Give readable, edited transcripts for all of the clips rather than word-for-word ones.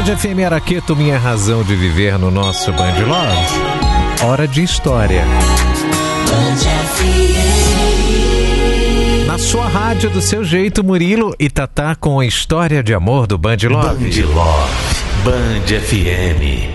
Band FM Araqueto, minha razão de viver no nosso Band Love. Hora de história. Na sua rádio, do seu jeito, Murilo e Tatá com a história de amor do Band Love. Band Love, Band FM.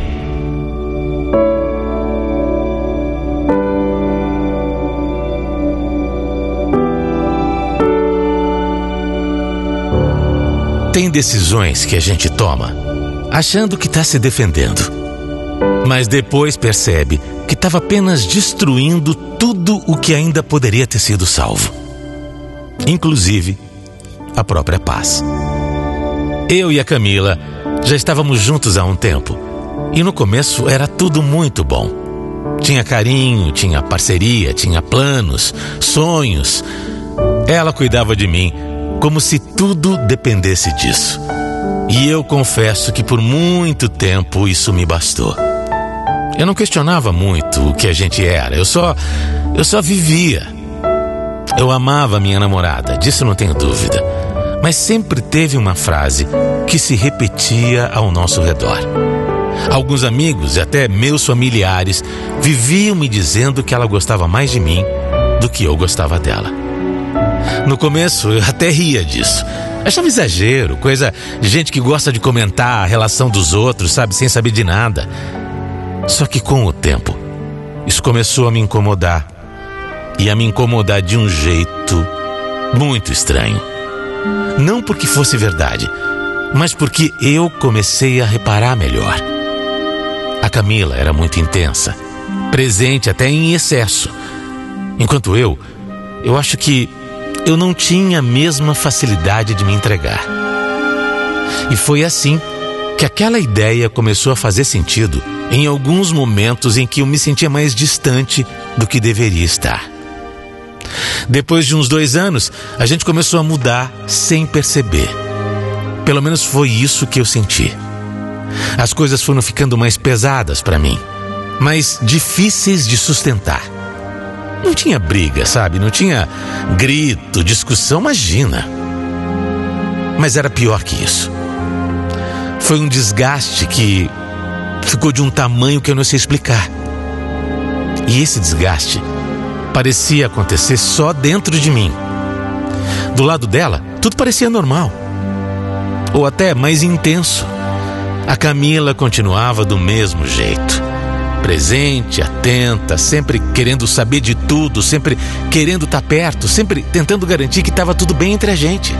Tem decisões que a gente toma achando que está se defendendo, mas depois percebe que estava apenas destruindo tudo o que ainda poderia ter sido salvo, inclusive a própria paz. Eu e a Camila já estávamos juntos há um tempo e no começo era tudo muito bom. Tinha carinho, tinha parceria, tinha planos, sonhos. Ela cuidava de mim como se tudo dependesse disso. E eu confesso que por muito tempo isso me bastou. Eu não questionava muito o que a gente era, eu só vivia. Eu amava minha namorada, disso não tenho dúvida. Mas sempre teve uma frase que se repetia ao nosso redor. Alguns amigos e até meus familiares viviam me dizendo que ela gostava mais de mim do que eu gostava dela. No começo eu até ria disso. Achava exagero, coisa de gente que gosta de comentar a relação dos outros, sabe, sem saber de nada. Só que com o tempo, isso começou a me incomodar. E a me incomodar de um jeito muito estranho. Não porque fosse verdade, mas porque eu comecei a reparar melhor. A Camila era muito intensa, presente até em excesso. Enquanto eu acho que eu não tinha a mesma facilidade de me entregar. E foi assim que aquela ideia começou a fazer sentido em alguns momentos em que eu me sentia mais distante do que deveria estar. Depois de uns 2 anos, a gente começou a mudar sem perceber. Pelo menos foi isso que eu senti. As coisas foram ficando mais pesadas para mim, mais difíceis de sustentar. Não tinha briga, sabe? Não tinha grito, discussão, imagina. Mas era pior que isso. Foi um desgaste que ficou de um tamanho que eu não sei explicar. E esse desgaste parecia acontecer só dentro de mim. Do lado dela, tudo parecia normal. Ou até mais intenso. A Camila continuava do mesmo jeito. Presente, atenta, sempre querendo saber de tudo, sempre querendo estar perto, sempre tentando garantir que estava tudo bem entre a gente.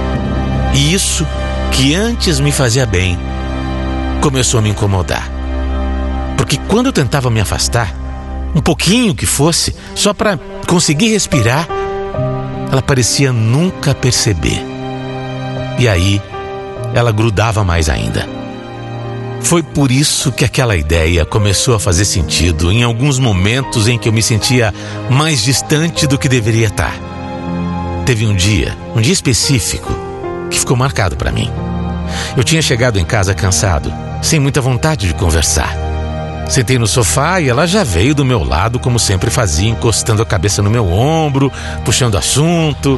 E isso, que antes me fazia bem, começou a me incomodar. Porque quando eu tentava me afastar, um pouquinho que fosse, só para conseguir respirar, ela parecia nunca perceber. E aí, ela grudava mais ainda. Foi por isso que aquela ideia começou a fazer sentido em alguns momentos em que eu me sentia mais distante do que deveria estar. Teve um dia específico, que ficou marcado para mim. Eu tinha chegado em casa cansado, sem muita vontade de conversar. Sentei no sofá e ela já veio do meu lado, como sempre fazia, encostando a cabeça no meu ombro, puxando assunto.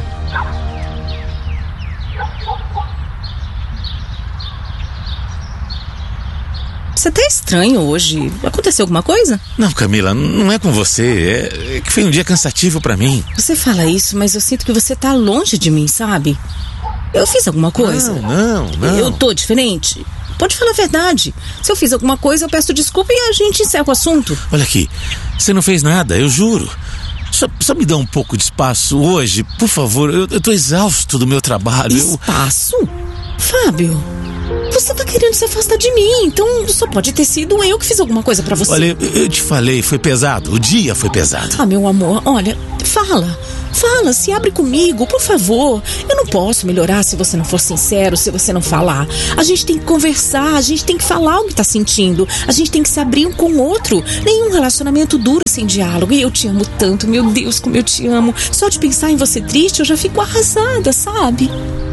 Você tá estranho hoje. Aconteceu alguma coisa? Não, Camila, não é com você. É que foi um dia cansativo pra mim. Você fala isso, mas eu sinto que você tá longe de mim, sabe? Eu fiz alguma coisa? Não. Eu tô diferente? Pode falar a verdade. Se eu fiz alguma coisa, eu peço desculpa e a gente encerra o assunto. Olha aqui, você não fez nada, eu juro. Só me dá um pouco de espaço hoje, por favor. Eu tô exausto do meu trabalho. Espaço? Fábio, você tá querendo se afastar de mim, então só pode ter sido eu que fiz alguma coisa pra você. Olha, eu te falei, foi pesado, o dia foi pesado. Ah, meu amor, olha, fala, se abre comigo, por favor. Eu não posso melhorar se você não for sincero, se você não falar. A gente tem que conversar, a gente tem que falar o que tá sentindo. A gente tem que se abrir um com o outro. Nenhum relacionamento dura sem diálogo. E eu te amo tanto, meu Deus, como eu te amo. Só de pensar em você triste, eu já fico arrasada, sabe?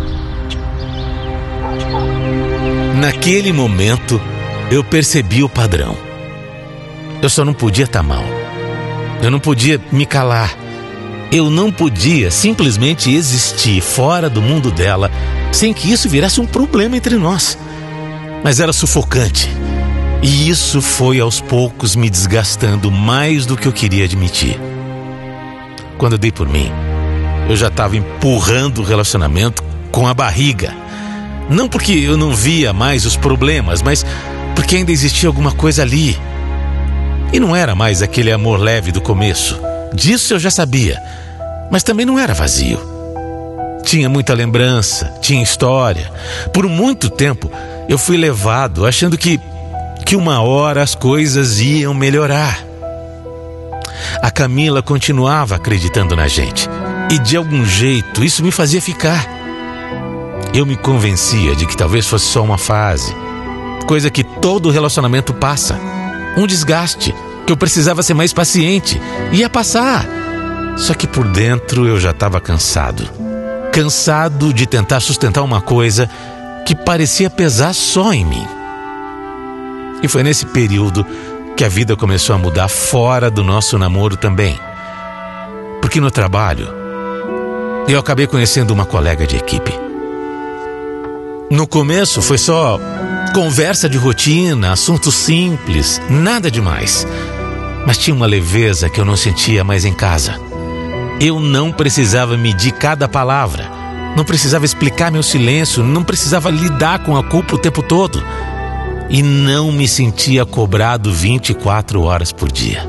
Naquele momento, eu percebi o padrão. Eu só não podia estar mal. Eu não podia me calar. Eu não podia simplesmente existir fora do mundo dela sem que isso virasse um problema entre nós. mas era sufocante. E isso foi aos poucos me desgastando mais do que eu queria admitir. Quando eu dei por mim, eu já estava empurrando o relacionamento com a barriga. Não porque eu não via mais os problemas, mas porque ainda existia alguma coisa ali. E não era mais aquele amor leve do começo. Disso eu já sabia, mas também não era vazio. Tinha muita lembrança, tinha história. Por muito tempo eu fui levado achando que uma hora as coisas iam melhorar. A Camila continuava acreditando na gente, e de algum jeito isso me fazia ficar. Eu me convencia de que talvez fosse só uma fase, coisa que todo relacionamento passa, um desgaste, que eu precisava ser mais paciente. Ia passar. Só que por dentro eu já estava cansado de tentar sustentar uma coisa que parecia pesar só em mim. E foi nesse período que a vida começou a mudar fora do nosso namoro também. Porque no trabalho eu acabei conhecendo uma colega de equipe. No começo foi só conversa de rotina, assuntos simples, nada demais. Mas tinha uma leveza que eu não sentia mais em casa. Eu não precisava medir cada palavra, não precisava explicar meu silêncio, não precisava lidar com a culpa o tempo todo. E não me sentia cobrado 24 horas por dia.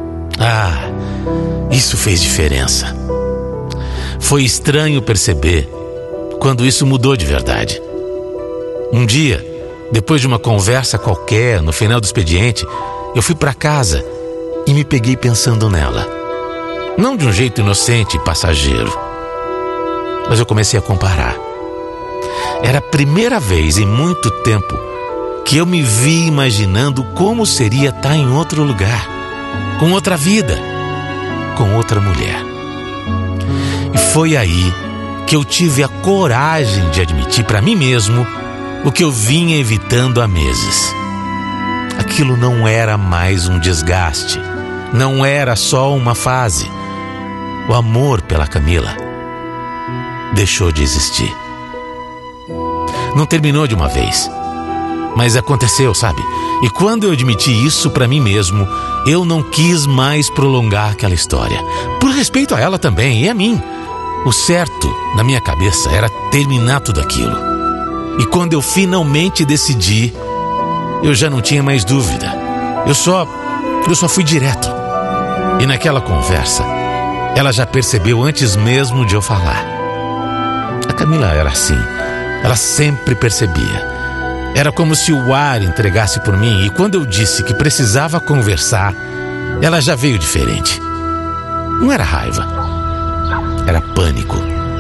Isso fez diferença. Foi estranho perceber quando isso mudou de verdade. Um dia, depois de uma conversa qualquer, no final do expediente, eu fui para casa e me peguei pensando nela. Não de um jeito inocente e passageiro, mas eu comecei a comparar. Era a primeira vez em muito tempo que eu me vi imaginando como seria estar em outro lugar, com outra vida, com outra mulher. E foi aí que eu tive a coragem de admitir para mim mesmo o que eu vinha evitando há meses. Aquilo não era mais um desgaste, não era só uma fase. O amor pela Camila deixou de existir. Não terminou de uma vez, mas aconteceu, sabe? E quando eu admiti isso pra mim mesmo, eu não quis mais prolongar aquela história. Por respeito a ela também e a mim. O certo, na minha cabeça, era terminar tudo aquilo. E quando eu finalmente decidi, eu já não tinha mais dúvida. Eu só fui direto. E naquela conversa, ela já percebeu antes mesmo de eu falar. A Camila era assim. Ela sempre percebia. Era como se o ar entregasse por mim, e quando eu disse que precisava conversar, ela já veio diferente. Não era raiva, era pânico.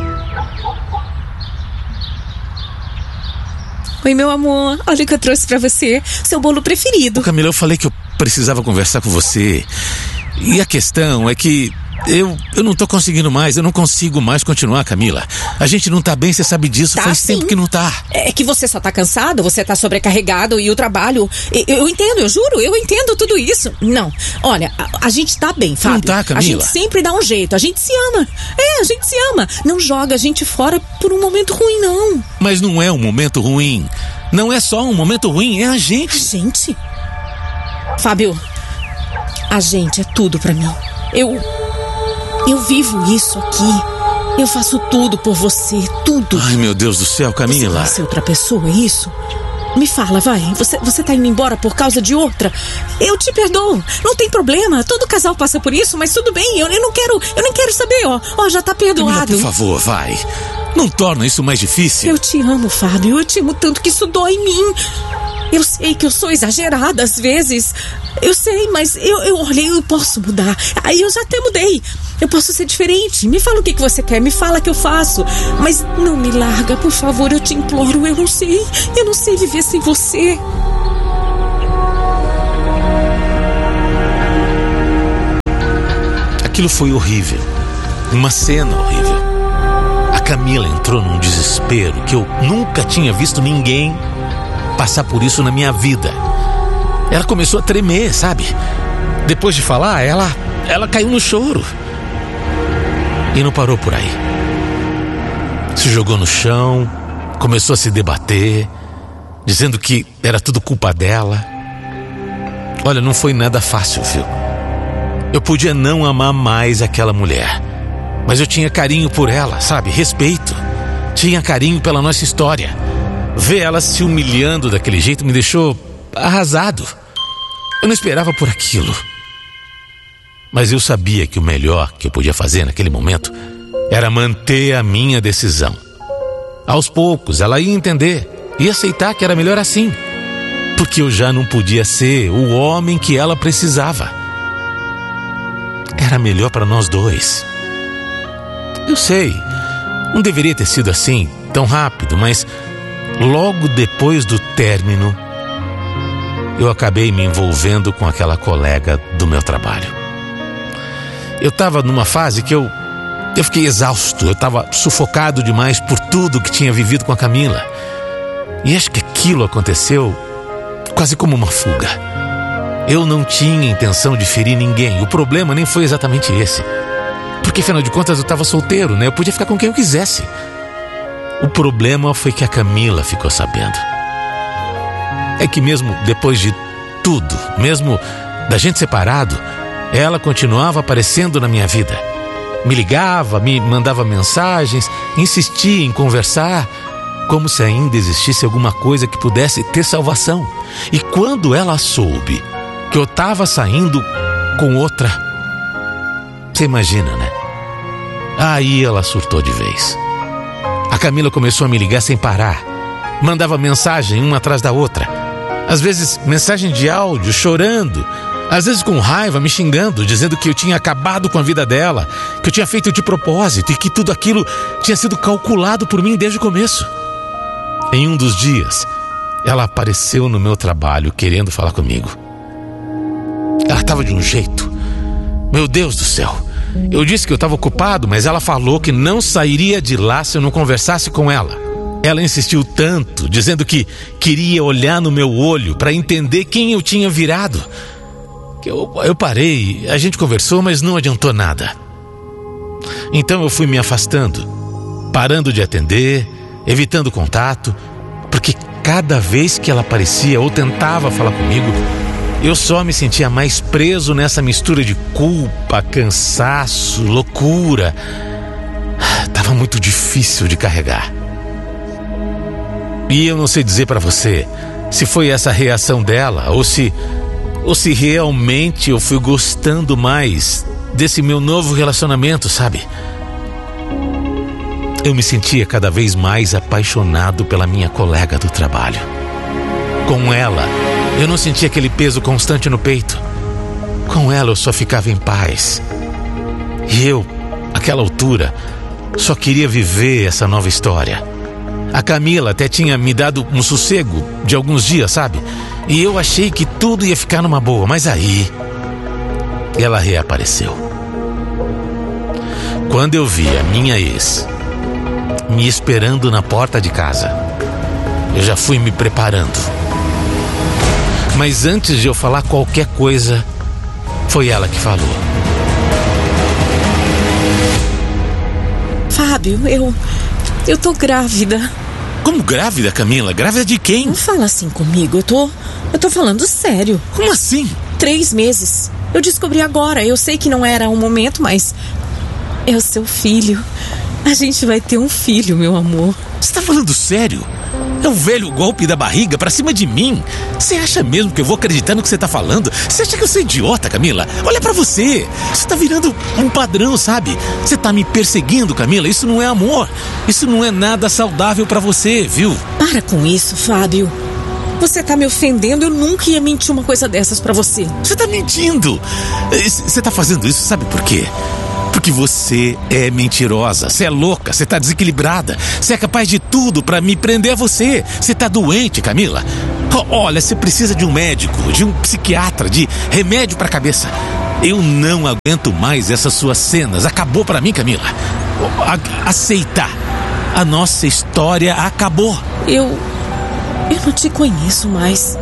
Oi, meu amor, olha o que eu trouxe pra você, seu bolo preferido. Camila, eu falei que eu precisava conversar com você. E a questão é que eu não tô conseguindo mais, eu não consigo mais continuar, Camila. A gente não tá bem, você sabe disso, faz sim. Tempo que não tá. É que você só tá cansado, você tá sobrecarregado e o trabalho... Eu entendo, eu juro, eu entendo tudo isso. Não, olha, a gente tá bem, Fábio. Não tá, Camila. A gente sempre dá um jeito, a gente se ama. A gente se ama. Não joga a gente fora por um momento ruim, não. Mas não é um momento ruim. Não é só um momento ruim, é a gente. A gente? Fábio, a gente é tudo pra mim. Eu vivo isso aqui. Eu faço tudo por você, tudo. Ai, meu Deus do céu, Camila. Você vai ser outra pessoa, é isso? Me fala, vai. Você tá indo embora por causa de outra? Eu te perdoo. Não tem problema. Todo casal passa por isso, mas tudo bem. Eu nem quero saber, ó. Já tá perdoado. Camila, por favor, vai. Não torna isso mais difícil. Eu te amo, Fábio. Eu te amo tanto que isso dói em mim. Eu sei que eu sou exagerada às vezes. Eu sei, mas eu olhei, eu posso mudar. Aí eu já até mudei. Eu posso ser diferente. Me fala o que você quer, me fala que eu faço. Mas não me larga, por favor, eu te imploro. Eu não sei viver sem você. Aquilo foi horrível. Uma cena horrível. A Camila entrou num desespero que eu nunca tinha visto ninguém passar por isso na minha vida. Ela começou a tremer, sabe? Depois de falar, ela caiu no choro. E não parou por aí. Se jogou no chão, começou a se debater. dizendo que era tudo culpa dela. Olha, não foi nada fácil, viu? Eu podia não amar mais aquela mulher, mas eu tinha carinho por ela, sabe? Respeito. Tinha carinho pela nossa história. Ver ela se humilhando daquele jeito me deixou arrasado. Eu não esperava por aquilo. Mas eu sabia que o melhor que eu podia fazer naquele momento era manter a minha decisão. Aos poucos ela ia entender e aceitar que era melhor assim, porque eu já não podia ser o homem que ela precisava. Era melhor para nós dois. Eu sei, não deveria ter sido assim tão rápido, mas logo depois do término, eu acabei me envolvendo com aquela colega do meu trabalho. Eu estava numa fase que eu fiquei exausto, eu estava sufocado demais por tudo que tinha vivido com a Camila. E acho que aquilo aconteceu quase como uma fuga. Eu não tinha intenção de ferir ninguém, o problema nem foi exatamente esse. Porque afinal de contas eu estava solteiro, né? Eu podia ficar com quem eu quisesse. O problema foi que a Camila ficou sabendo. É que mesmo depois de tudo, mesmo da gente separado, ela continuava aparecendo na minha vida. Me ligava, me mandava mensagens, insistia em conversar, como se ainda existisse alguma coisa que pudesse ter salvação. E quando ela soube que eu estava saindo com outra, você imagina, né? Aí ela surtou de vez. A Camila começou a me ligar sem parar. Mandava mensagem uma atrás da outra. Às vezes mensagem de áudio, chorando. Às vezes com raiva, me xingando, dizendo que eu tinha acabado com a vida dela, que eu tinha feito de propósito e que tudo aquilo tinha sido calculado por mim desde o começo. Em um dos dias, ela apareceu no meu trabalho querendo falar comigo. Ela estava de um jeito. Meu Deus do céu. Eu disse que eu estava ocupado, mas ela falou que não sairia de lá se eu não conversasse com ela. Ela insistiu tanto, dizendo que queria olhar no meu olho para entender quem eu tinha virado. Eu parei, a gente conversou, mas não adiantou nada. Então eu fui me afastando, parando de atender, evitando contato, porque cada vez que ela aparecia ou tentava falar comigo, eu só me sentia mais preso nessa mistura de culpa, cansaço, loucura. Tava muito difícil de carregar. E eu não sei dizer pra você se foi essa reação dela ou se realmente eu fui gostando mais desse meu novo relacionamento, sabe? Eu me sentia cada vez mais apaixonado pela minha colega do trabalho. Com ela, eu não sentia aquele peso constante no peito. Com ela eu só ficava em paz. E eu, àquela altura, só queria viver essa nova história. A Camila até tinha me dado um sossego de alguns dias, sabe? E eu achei que tudo ia ficar numa boa, mas aí ela reapareceu. Quando eu vi a minha ex me esperando na porta de casa, eu já fui me preparando. Mas antes de eu falar qualquer coisa, foi ela que falou. Fábio, eu tô grávida. Como grávida, Camila? Grávida de quem? Não fala assim comigo, eu tô falando sério. Como assim? 3 meses. Eu descobri agora, eu sei que não era um momento, mas é o seu filho. A gente vai ter um filho, meu amor. Você tá falando sério? É o velho golpe da barriga pra cima de mim. Você acha mesmo que eu vou acreditar no que você tá falando? Você acha que eu sou idiota, Camila? Olha pra você. Você tá virando um padrão, sabe? Você tá me perseguindo, Camila. Isso não é amor. Isso não é nada saudável pra você, viu? Para com isso, Fábio. Você tá me ofendendo. Eu nunca ia mentir uma coisa dessas pra você. Você tá mentindo. Você tá fazendo isso, sabe por quê? Porque você é mentirosa, você é louca, você tá desequilibrada. Você é capaz de tudo pra me prender a você. Você tá doente, Camila. Olha, você precisa de um médico, de um psiquiatra, de remédio pra cabeça. Eu não aguento mais essas suas cenas. Acabou pra mim, Camila. Aceita. A nossa história acabou. Eu não te conheço mais.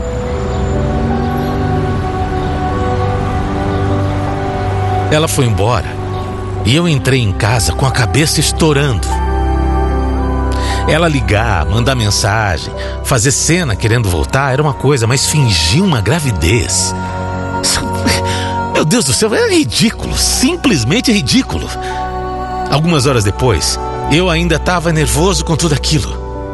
Ela foi embora. E eu entrei em casa com a cabeça estourando. Ela ligar, mandar mensagem, fazer cena querendo voltar era uma coisa, mas fingir uma gravidez... Meu Deus do céu, era ridículo, simplesmente ridículo. Algumas horas depois, eu ainda estava nervoso com tudo aquilo.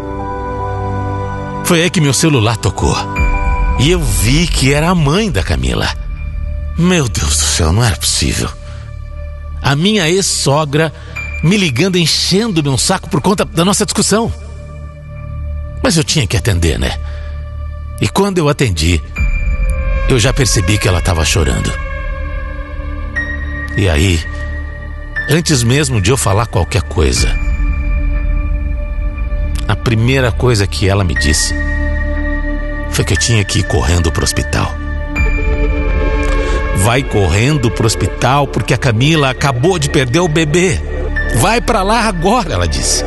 Foi aí que meu celular tocou e eu vi que era a mãe da Camila. Meu Deus do céu, não era possível. A minha ex-sogra me ligando, enchendo meu saco por conta da nossa discussão. Mas eu tinha que atender, né? E quando eu atendi, eu já percebi que ela estava chorando. E aí, antes mesmo de eu falar qualquer coisa, a primeira coisa que ela me disse foi que eu tinha que ir correndo pro hospital. Vai correndo pro hospital porque a Camila acabou de perder o bebê. Vai pra lá agora, ela disse.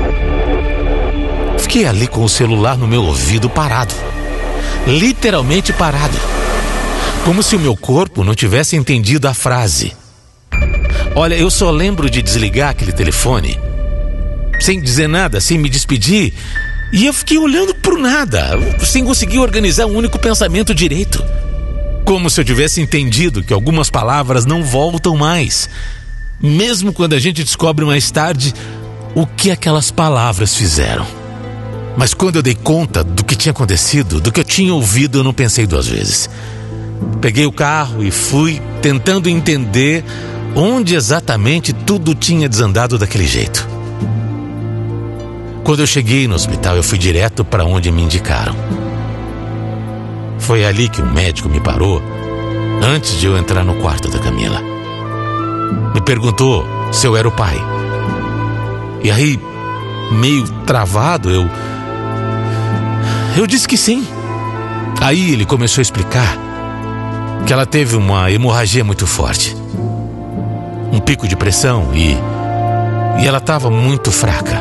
Fiquei ali com o celular no meu ouvido parado. Literalmente parado. Como se o meu corpo não tivesse entendido a frase. Olha, eu só lembro de desligar aquele telefone, sem dizer nada, sem me despedir, e eu fiquei olhando pro nada, sem conseguir organizar um único pensamento direito. Como se eu tivesse entendido que algumas palavras não voltam mais, mesmo quando a gente descobre mais tarde o que aquelas palavras fizeram. Mas quando eu dei conta do que tinha acontecido, do que eu tinha ouvido, eu não pensei duas vezes. Peguei o carro e fui tentando entender onde exatamente tudo tinha desandado daquele jeito. Quando eu cheguei no hospital, eu fui direto para onde me indicaram. Foi ali que o médico me parou, antes de eu entrar no quarto da Camila. Me perguntou se eu era o pai. E aí, meio travado, eu disse que sim. Aí ele começou a explicar que ela teve uma hemorragia muito forte, um pico de pressão e ela estava muito fraca.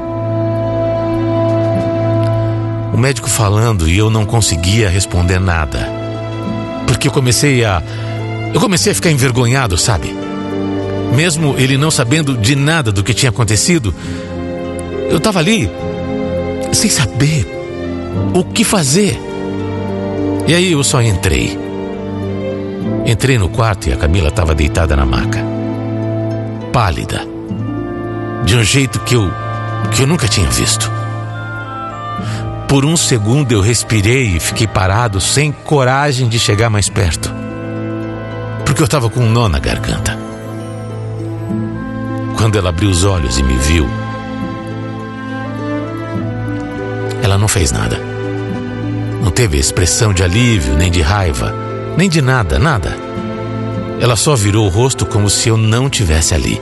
O médico falando e eu não conseguia responder nada, porque eu comecei a ficar envergonhado, sabe? Mesmo ele não sabendo de nada do que tinha acontecido, eu estava ali sem saber o que fazer. E aí eu só entrei no quarto e a Camila estava deitada na maca, pálida, de um jeito que eu nunca tinha visto. Por um segundo eu respirei e fiquei parado, sem coragem de chegar mais perto, porque eu estava com um nó na garganta. Quando ela abriu os olhos e me viu, ela não fez nada. Não teve expressão de alívio, nem de raiva, nem de nada. Ela só virou o rosto como se eu não tivesse ali,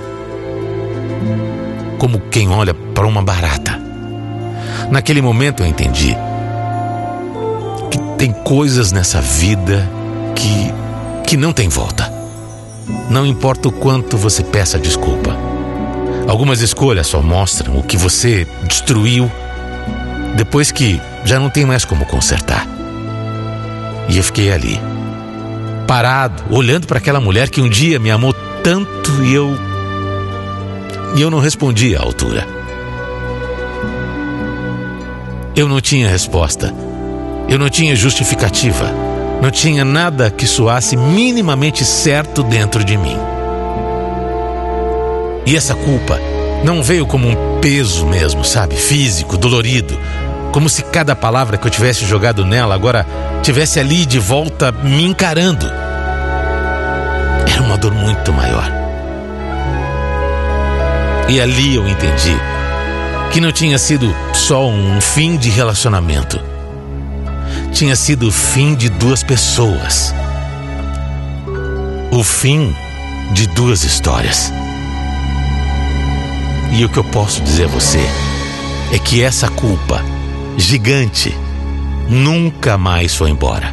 como quem olha para uma barata. Naquele momento eu entendi que tem coisas nessa vida que não tem volta. Não importa o quanto você peça desculpa. Algumas escolhas só mostram o que você destruiu depois que já não tem mais como consertar. E eu fiquei ali, parado, olhando para aquela mulher que um dia me amou tanto e eu não respondi à altura. Eu não tinha resposta, eu não tinha justificativa, não tinha nada que soasse minimamente certo dentro de mim. E essa culpa não veio como um peso mesmo, sabe? Físico, dolorido. Como se cada palavra que eu tivesse jogado nela agora tivesse ali de volta me encarando. Era uma dor muito maior. E ali eu entendi que não tinha sido só um fim de relacionamento. Tinha sido o fim de duas pessoas. O fim de duas histórias. E o que eu posso dizer a você é que essa culpa gigante nunca mais foi embora.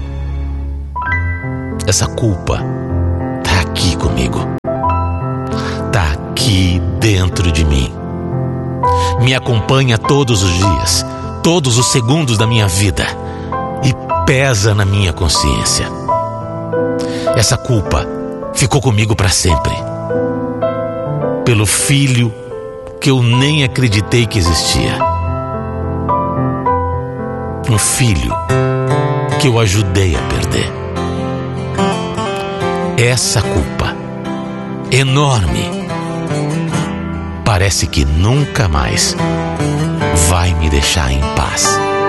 Essa culpa tá aqui comigo, tá aqui dentro de mim, me acompanha todos os dias, todos os segundos da minha vida e pesa na minha consciência. Essa culpa ficou comigo para sempre, pelo filho que eu nem acreditei que existia. um filho que eu ajudei a perder. Essa culpa, enorme, parece que nunca mais vai me deixar em paz.